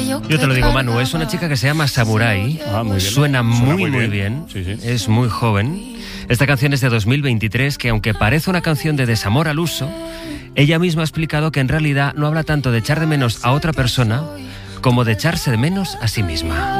Yo te lo digo, Manu, es una chica que se llama Samurai. Muy bien. Suena muy bien. Sí, sí. Es muy joven. Esta canción es de 2023, que aunque parece una canción de desamor al uso, ella misma ha explicado que en realidad no habla tanto de echar de menos a otra persona como de echarse de menos a sí misma.